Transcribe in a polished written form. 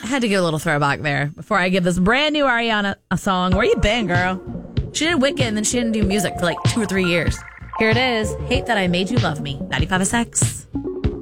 had to give a little throwback there before I give this brand new Ariana a song. Where you been, girl? She did Wicked and then she didn't do music for like 2 or 3 years. Here it is. Hate That I Made You Love Me. 95 SX.